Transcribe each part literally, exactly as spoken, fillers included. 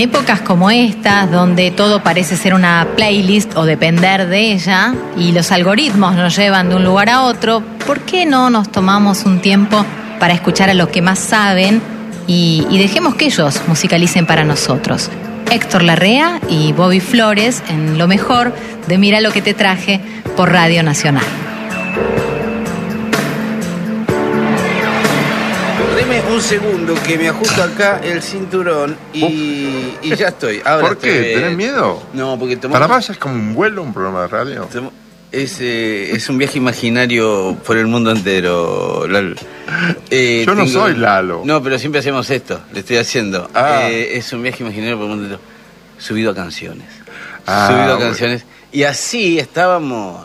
épocas como estas, donde todo parece ser una playlist o depender de ella, y los algoritmos nos llevan de un lugar a otro, ¿por qué no nos tomamos un tiempo para escuchar a los que más saben y, y dejemos que ellos musicalicen para nosotros? Héctor Larrea y Bobby Flores en lo mejor de Mira lo que te traje por Radio Nacional. Deme un segundo que me ajusto acá el cinturón y, y ya estoy. Ahora ¿Por qué? estoy... ¿Tenés miedo? No, porque tomamos... Para vos es como un vuelo, un programa de radio. Es, eh, es un viaje imaginario por el mundo entero, Lalo. Eh, Yo no tengo... soy Lalo. No, pero siempre hacemos esto, le estoy haciendo. Ah. Eh, es un viaje imaginario por el mundo entero. Subido a canciones. Ah, Subido a bueno. canciones. Y así estábamos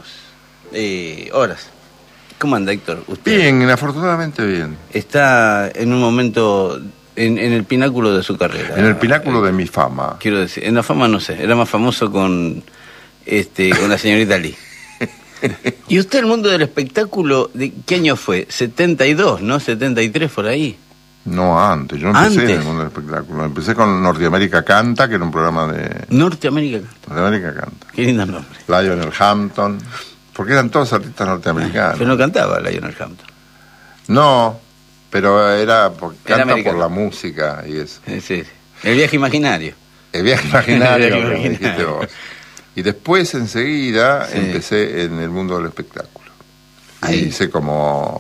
eh, horas. ¿Cómo anda, Héctor? ¿Usted? Bien, afortunadamente bien. Está en un momento, en, en el pináculo de su carrera. En el pináculo eh, de mi fama. Quiero decir, en la fama no sé, era más famoso con, este, con la señorita Lee. ¿Y usted el mundo del espectáculo, de qué año fue? setenta y dos, ¿no? setenta y tres por ahí. No, antes. Yo empecé ¿Antes? en el mundo del espectáculo. Empecé con Norteamérica Canta, que era un programa de... Norteamérica. Norteamérica Canta. Qué lindo nombre. Lionel Hampton. Porque eran todos artistas norteamericanos. Pero no cantaba Lionel Hampton. No, pero era porque Era canta americano. por la música y eso. Sí, sí. El viaje imaginario. El viaje imaginario, El viaje como imaginario. dijiste vos. Y después, enseguida, Sí. empecé en el mundo del espectáculo. Ahí. Y hice como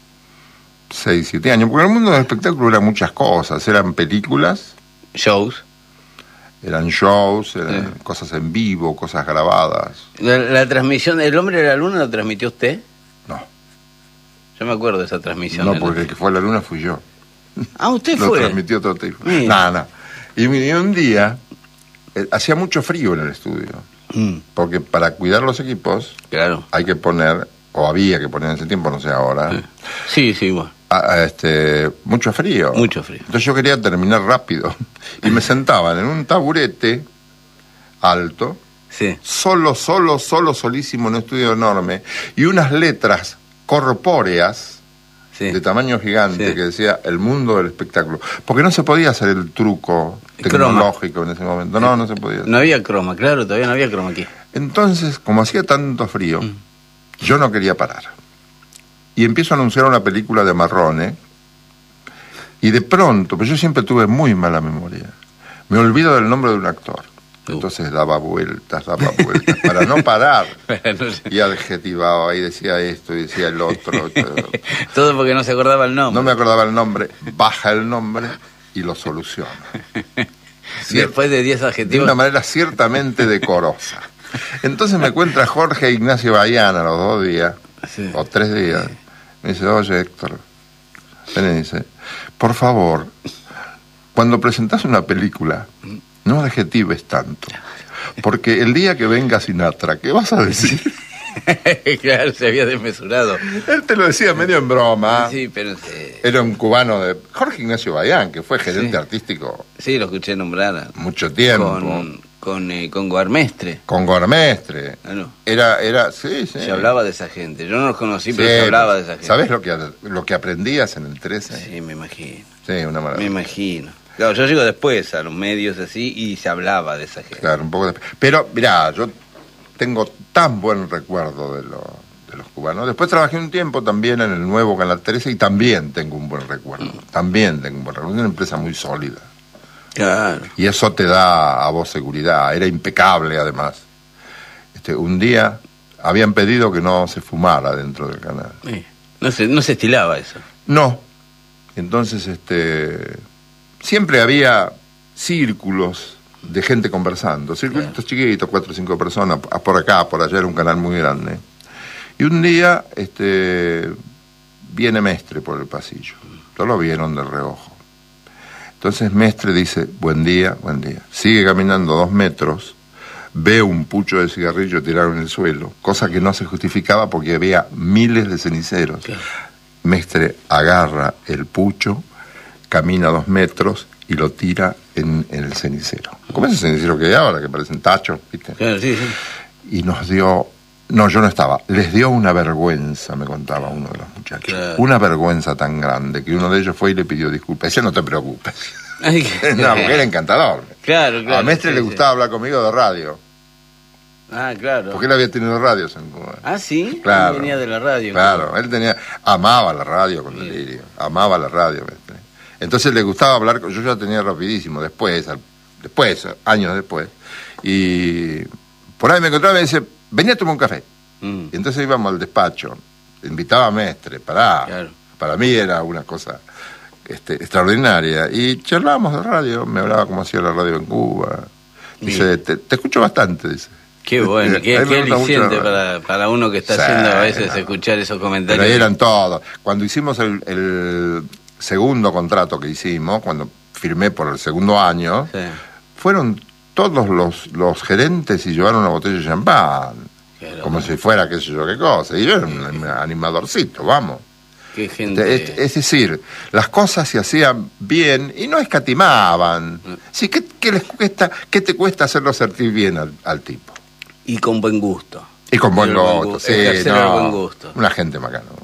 seis, siete años. Porque en el mundo del espectáculo eran muchas cosas. Eran películas, Shows. eran shows, eran Sí. cosas en vivo, cosas grabadas. La, la transmisión, ¿El hombre de la luna lo transmitió usted? No, Yo me acuerdo de esa transmisión. no, ¿eh? porque el que fue a la luna fui yo. Ah, usted Lo fue. transmitió otro tipo. Mira. Nada, nada. Y mire, un día, eh, hacía mucho frío en el estudio. Mm, Porque para cuidar los equipos claro. hay que poner, o había que poner en ese tiempo, no sé ahora, Sí, sí, bueno. a- a este, mucho frío. Mucho frío. Entonces yo quería terminar rápido. Y me sentaban en un taburete alto, Sí. solo, solo, solo, solísimo, en un estudio enorme, y unas letras corpóreas Sí. de tamaño gigante Sí. que decía el mundo del espectáculo. Porque no se podía hacer el truco El croma. tecnológico en ese momento. No, no se podía. No había croma, claro, todavía no había croma aquí. Entonces, como hacía tanto frío, Mm. yo no quería parar. Y empiezo a anunciar una película de Marrone, y de pronto, pero yo siempre tuve muy mala memoria, me olvido del nombre de un actor. Uh. Entonces daba vueltas, daba vueltas, para no parar. No sé. Y adjetivaba, y decía esto, y decía el otro. todo. Todo porque no se acordaba el nombre. No me acordaba el nombre, baja el nombre y lo soluciona. Cier- Después de diez de adjetivos. una manera ciertamente decorosa. Entonces me encuentra Jorge Ignacio Baiana los dos días, Sí. o tres días. Me dice, oye, Héctor, ven y dice, por favor, cuando presentás una película, no adjetives tanto. Porque el día que venga Sinatra, ¿qué vas a decir? Claro, se había desmesurado. Él te lo decía medio en broma. Sí, pero sí, Era un cubano de Jorge Ignacio Baián, que fue gerente Sí. artístico sí, lo escuché nombrar. mucho tiempo. Con, con, eh, con Guarmestre. Con Gormestre. Ah, no. Era, era, sí, sí. Se hablaba de esa gente. Yo no los conocí, pero Sí, se hablaba de esa gente. ¿Sabés lo que, lo que aprendías en el trece? Sí, me imagino. Sí, una Me maravilla. imagino. Claro, yo llego después a los medios así y se hablaba de esa gente. Claro, un poco de... Pero, mirá, yo tengo tan buen recuerdo de, lo, de los cubanos. Después trabajé un tiempo también en el nuevo Canal trece y también tengo un buen recuerdo. Mm. También tengo un buen recuerdo. Una empresa muy sólida. Claro. Y eso te da a vos seguridad. Era impecable, además. Este, un día habían pedido que no se fumara dentro del canal. Sí. No se, no se estilaba eso. No. Entonces, este, siempre había círculos de gente conversando, círculos chiquitos, cuatro o cinco personas, a- por acá, por allá, era un canal muy grande. Y un día, este, viene Mestre por el pasillo. Todos lo vieron de reojo. Entonces Mestre dice, buen día, buen día. Sigue caminando dos metros, ve un pucho de cigarrillo tirado en el suelo, cosa que no se justificaba porque había miles de ceniceros. Claro. Mestre agarra el pucho, camina dos metros y lo tira en, en el cenicero. Como ese cenicero que hay ahora, que parecen tachos, ¿viste? Claro, sí, sí. Y nos dio... No, yo no estaba. Les dio una vergüenza, me contaba uno de los muchachos. Claro. Una vergüenza tan grande que uno de ellos fue y le pidió disculpas. Ese no te preocupes. Ay, No, porque era encantador. Claro, claro. A Mestre sí, le sí. gustaba hablar conmigo de radio, Ah, claro. porque él había tenido radios en Cuba. Ah, sí. Claro. Él venía de la radio. Claro, él tenía, amaba la radio con delirio, amaba la radio, Mestre. Entonces le gustaba hablar, con- yo ya tenía rapidísimo, después, al- después, años después, y por ahí me encontraba y me dice, vení a tomar un café. Mm, Y entonces íbamos al despacho, invitaba a Mestre, pará, Claro. para mí era una cosa este, extraordinaria, y charlábamos de radio, me hablaba cómo hacía la radio en Cuba, dice, Bien. te, te escucho bastante, dice. Qué bueno, A qué, mí me qué gusta mucho la aliciente radio. para, para uno que está Sí, haciendo a veces no. escuchar esos Pero comentarios. ahí eran todos. Cuando hicimos el, el segundo contrato que hicimos, cuando firmé por el segundo año, Sí. fueron todos los, los gerentes y llevaron una botella de champán, Claro. como si fuera qué sé yo qué cosa. Y yo era un animadorcito, vamos. Qué gente. Es, es decir, las cosas se hacían bien y no escatimaban. Sí, ¿qué, qué les cuesta, qué te cuesta hacerlo sentir bien al, al tipo? Y con buen gusto. Y con buen Ejercer el gusto, sí, ejercer el no, buen gusto. una gente macana.